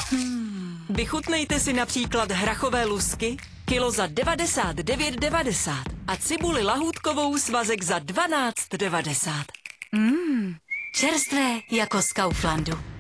Vychutnejte si například hrachové lusky, kilo za 99,90 a cibuli lahůdkovou svazek za 12,90. Čerstvé jako z Kauflandu.